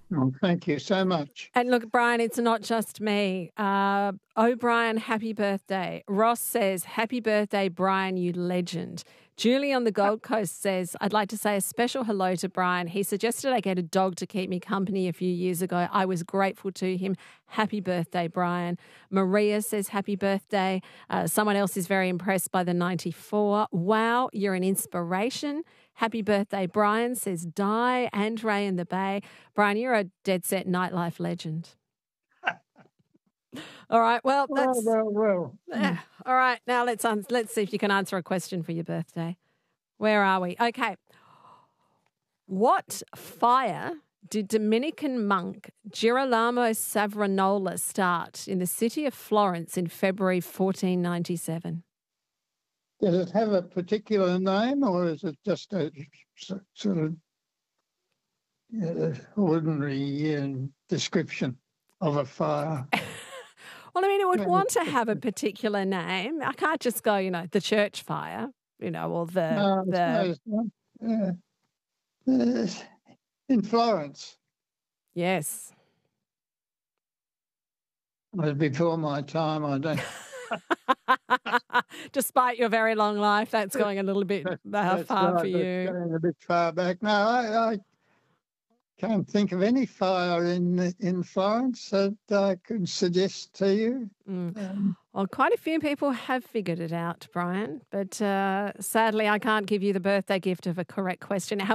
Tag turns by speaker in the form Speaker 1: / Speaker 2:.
Speaker 1: Oh, thank you so much.
Speaker 2: And look, Brian, it's not just me. O'Brien, happy birthday. Ross says, happy birthday, Brian, you legend. Julie on the Gold Coast says, I'd like to say a special hello to Brian. He suggested I get a dog to keep me company a few years ago. I was grateful to him. Happy birthday, Brian. Maria says, happy birthday. Someone else is very impressed by the 94. Wow, you're an inspiration. Happy birthday, Brian, says Di and Ray in the Bay. Brian, you're a dead set nightlife legend. All right, well, that's...
Speaker 1: Well.
Speaker 2: All right, now let's see if you can answer a question for your birthday. Where are we? Okay. What fire did Dominican monk Girolamo Savonarola start in the city of Florence in February 1497?
Speaker 1: Does it have a particular name, or is it just a sort of ordinary description of a fire?
Speaker 2: Well, I mean, it would want to have a particular name. I can't just go, the church fire, or
Speaker 1: in Florence.
Speaker 2: Yes.
Speaker 1: It was before my time, I don't...
Speaker 2: Despite your very long life, that's going a little bit far for you.
Speaker 1: That's going a bit far back. No, I can't think of any fire in Florence that I could suggest to you.
Speaker 2: Well, quite a few people have figured it out, Brian, but sadly I can't give you the birthday gift of a correct question.